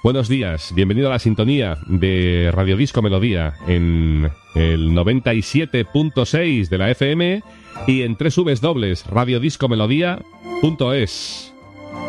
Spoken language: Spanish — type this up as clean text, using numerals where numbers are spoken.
Buenos días, bienvenido a la sintonía de Radio Disco Melodía en el 97.6 de la FM y en www.radiodiscomelodía.es.